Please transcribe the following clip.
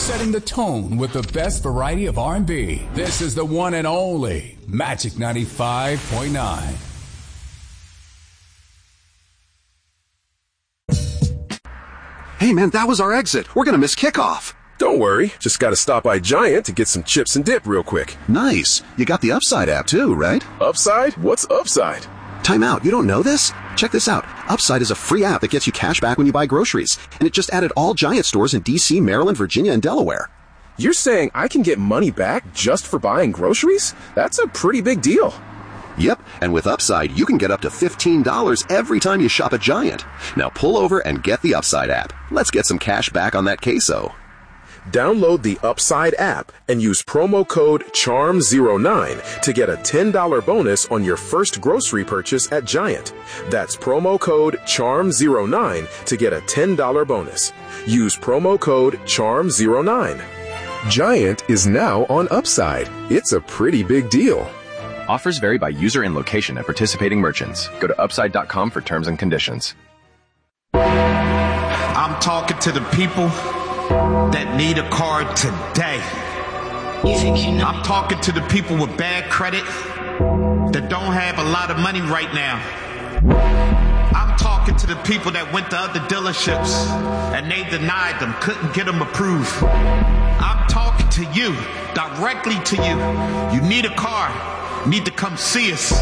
setting the tone with the best variety of R&B. This is the one and only Magic 95.9. Hey, man, that was our exit. We're going to miss kickoff. Don't worry. Just got to stop by Giant to get some chips and dip real quick. Nice. You got the Upside app, too, right? Upside? What's Upside? Time out. You don't know this? Check this out. Upside is a free app that gets you cash back when you buy groceries. And it just added all Giant stores in D.C., Maryland, Virginia, and Delaware. You're saying I can get money back just for buying groceries? That's a pretty big deal. Yep, and with Upside, you can get up to $15 every time you shop at Giant. Now pull over and get the Upside app. Let's get some cash back on that queso. Download the Upside app and use promo code CHARM09 to get a $10 bonus on your first grocery purchase at Giant. That's promo code CHARM09 to get a $10 bonus. Use promo code CHARM09. Giant is now on Upside. It's a pretty big deal. Offers vary by user and location at participating merchants. Go to upside.com for terms and conditions. I'm talking to the people that need a car today. You think you know? I'm talking to the people with bad credit that don't have a lot of money right now. I'm talking to the people that went to other dealerships and they denied them, couldn't get them approved. I'm talking to you, directly to you. You need a car, you need to come see us.